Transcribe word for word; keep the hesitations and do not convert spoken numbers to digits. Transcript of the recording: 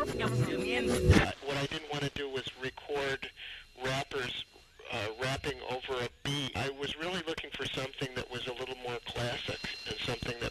What I didn't want to do was record rappers uh, rapping over a beat. I was really looking for something that was a little more classic and something